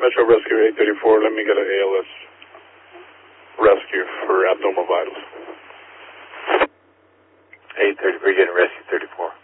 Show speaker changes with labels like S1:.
S1: Metro Rescue 834, let me get an ALS rescue for abnormal vitals.
S2: 834, getting rescue 34.